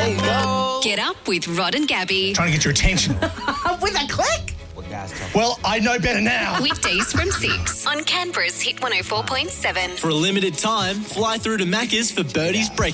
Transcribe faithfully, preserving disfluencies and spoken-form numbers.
There you go. Get up with Rod and Gabby. Trying to get your attention. With a click. Well, I know better now. Weekdays from six on Canberra's Hit one oh four point seven. For a limited time, fly through to Macca's for Birdie's breakfast.